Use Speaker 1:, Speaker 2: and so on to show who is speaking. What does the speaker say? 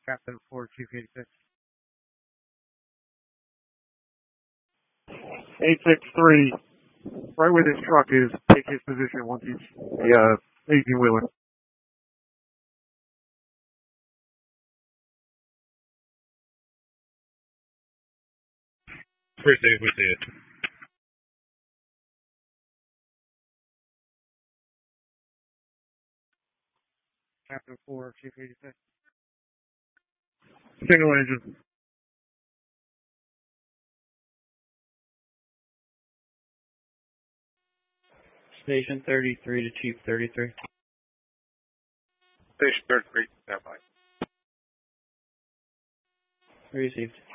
Speaker 1: Captain 4, Chief 86. 863, right where this truck is, take his position once he's 18-wheeler.
Speaker 2: First day, we see it.
Speaker 1: Captain 4, Chief 86.
Speaker 2: Single engine.
Speaker 3: Station 33 to Chief 33.
Speaker 2: Station 33, stand by.
Speaker 3: Received.